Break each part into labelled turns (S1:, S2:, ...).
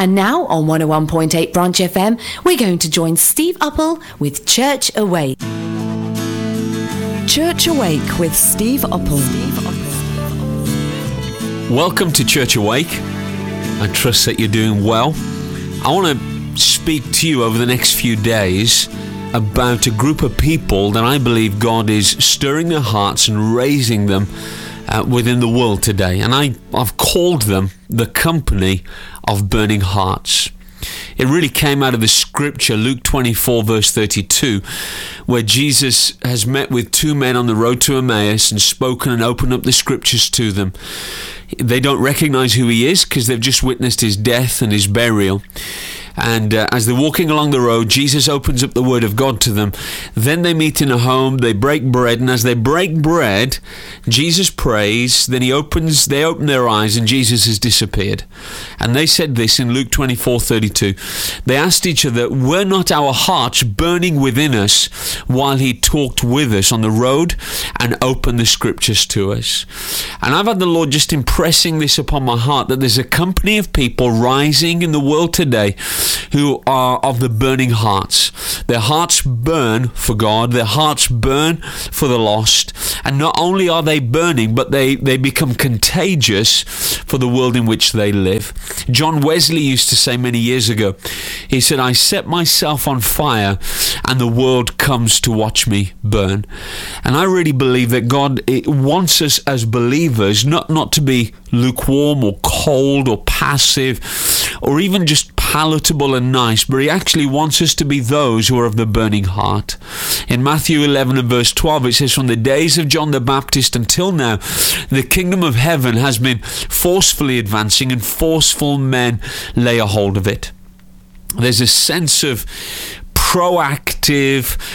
S1: And now on 101.8 Branch FM, we're going to join Steve Uppal with Church Awake.
S2: Church Awake with Steve Uppal.
S3: Welcome to Church Awake. I trust that you're doing well. I want to speak to you over the next few days about a group of people that I believe God is stirring their hearts and raising them within the world today. And I've called them the company of burning hearts. It really came out of the scripture, Luke 24 verse 32, where Jesus has met with two men on the road to Emmaus and spoken and opened up the scriptures to them. They don't recognize who he is because they've just witnessed his death and his burial. And as they're walking along the road, Jesus opens up the word of God to them. Then they meet in a home, they break bread, and as they break bread, Jesus prays, then they open their eyes, and Jesus has disappeared. And they said this in Luke 24:32. They asked each other, were not our hearts burning within us while he talked with us on the road and opened the scriptures to us? And I've had the Lord just impressing this upon my heart, that there's a company of people rising in the world today who are of the burning hearts. Their hearts burn for God, their hearts burn for the lost, and not only are they burning, but they become contagious for the world in which they live. John Wesley used to say many years ago, he said, I set myself on fire and the world comes to watch me burn. And I really believe that God wants us as believers not to be lukewarm or cold or passive or even just palatable and nice, but he actually wants us to be those who are of the burning heart. In Matthew 11 and verse 12, it says, from the days of John the Baptist until now, the kingdom of heaven has been forcefully advancing and forceful men lay a hold of it. There's a sense of proactive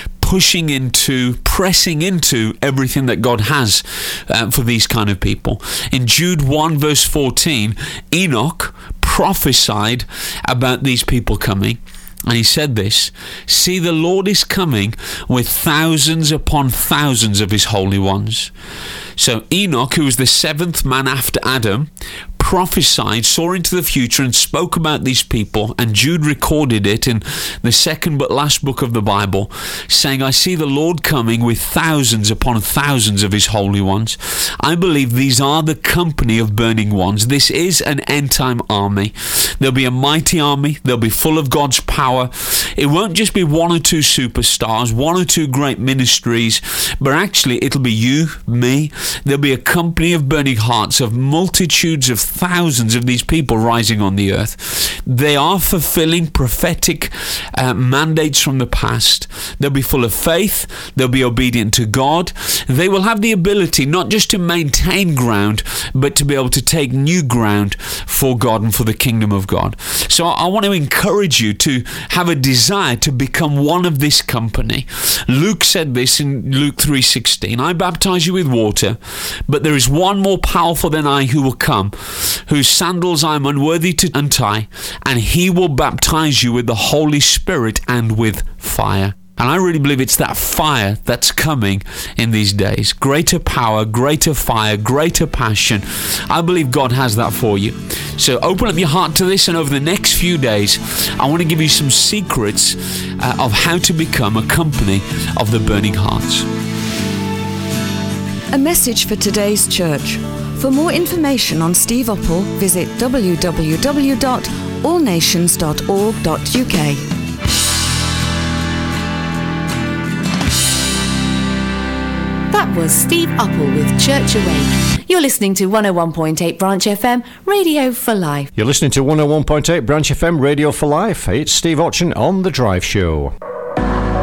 S3: pressing into everything that God has for these kind of people. In Jude 1 verse 14, Enoch prophesied about these people coming. And he said this, see, the Lord is coming with thousands upon thousands of his holy ones. So Enoch, who was the seventh man after Adam, prophesied, saw into the future and spoke about these people, and Jude recorded it in the second but last book of the Bible, saying, I see the Lord coming with thousands upon thousands of his holy ones. I believe these are the company of burning ones. This is an end-time army. There'll be a mighty army. They'll be full of God's power. It won't just be one or two superstars, one or two great ministries, but actually it'll be you, me. There'll be a company of burning hearts, of multitudes of thousands of these people rising on the earth. They are fulfilling prophetic mandates from the past. They'll be full of faith. They'll be obedient to God. They will have the ability not just to maintain ground, but to be able to take new ground for God and for the kingdom of God. So I want to encourage you to have a desire to become one of this company. Luke said this in Luke 3:16, I baptize you with water, but there is one more powerful than I who will come, whose sandals I am unworthy to untie, and he will baptize you with the Holy Spirit and with fire. And I really believe it's that fire that's coming in these days. Greater power, greater fire, greater passion. I believe God has that for you. So open up your heart to this, and over the next few days, I want to give you some secrets of how to become a company of the burning hearts.
S2: A message for today's church. For more information on Steve Uppal, visit www.allnations.org.uk.
S1: That was Steve Uppal with Church Awake. You're listening to 101.8 Branch FM, Radio for Life.
S4: You're listening to 101.8 Branch FM, Radio for Life. It's Steve Otchin on The Drive Show.